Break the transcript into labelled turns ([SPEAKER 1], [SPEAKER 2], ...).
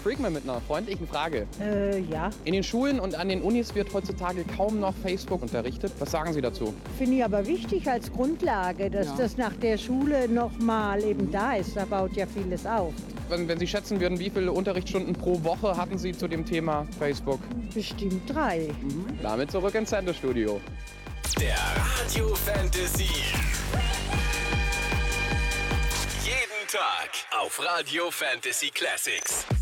[SPEAKER 1] Freakman mit einer freundlichen Frage.
[SPEAKER 2] Ja,
[SPEAKER 1] In den Schulen und an den Unis wird heutzutage kaum noch Facebook unterrichtet. Was sagen Sie dazu?
[SPEAKER 2] finde ich aber wichtig als Grundlage, dass das nach der Schule nochmal eben da ist. Da baut ja vieles auf.
[SPEAKER 1] Wenn Sie schätzen würden, wie viele Unterrichtsstunden pro Woche hatten Sie zu dem Thema Facebook?
[SPEAKER 2] Bestimmt 3.
[SPEAKER 1] Damit zurück ins Sendestudio.
[SPEAKER 3] Der Radio Fantasy. Jeden Tag auf Radio Fantasy Classics.